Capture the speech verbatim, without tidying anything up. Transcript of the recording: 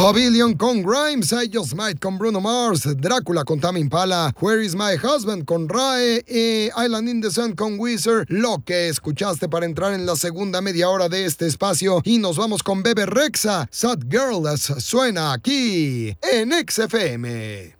Pavilion con Grimes, I Just Might con Bruno Mars, Drácula con Tame Impala, Where Is My Husband con Rae y Island in the Sun con Weezer. Lo que escuchaste para entrar en la segunda media hora de este espacio y nos vamos con Bebe Rexha, Sad Girl, suena aquí en X F M.